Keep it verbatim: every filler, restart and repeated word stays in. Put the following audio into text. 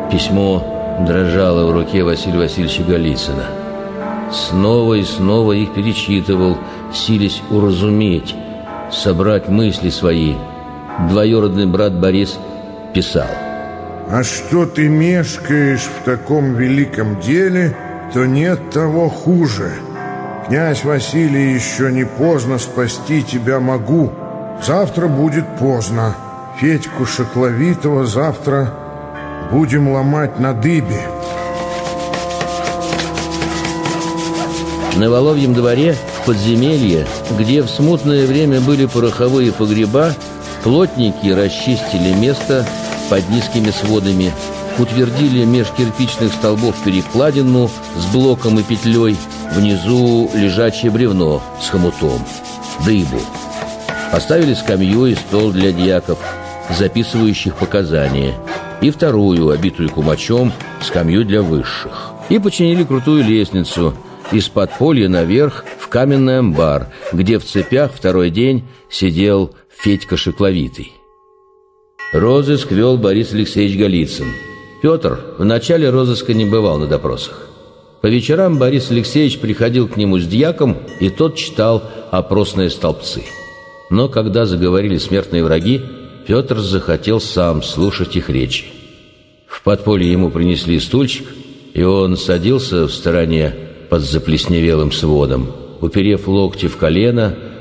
Письмо дрожало в руке Василия Васильевича Голицына. Снова и снова их перечитывал, силясь уразуметь, собрать мысли свои. Двоюродный брат Борис писал: «А что ты мешкаешь в таком великом деле, то нет того хуже. Князь Василий, еще не поздно, спасти тебя могу. Завтра будет поздно. Федьку Шакловитого завтра будем ломать на дыбе». На Воловьем дворе, в подземелье, где в смутное время были пороховые погреба, плотники расчистили место под низкими сводами, утвердили меж кирпичных столбов перекладину с блоком и петлей, внизу лежачее бревно с хомутом, дыбу. Поставили скамью и стол для дьяков, записывающих показания, и вторую, обитую кумачом, скамью для высших. И починили крутую лестницу из подполья наверх в каменный амбар, где в цепях второй день сидел Федька Шакловитый. Розыск вел Борис Алексеевич Голицын. Петр в начале розыска не бывал на допросах. По вечерам Борис Алексеевич приходил к нему с дьяком, и тот читал опросные столбцы. Но когда заговорили смертные враги, Петр захотел сам слушать их речи. В подполье ему принесли стульчик, и он садился в стороне под заплесневелым сводом, уперев локти в колено,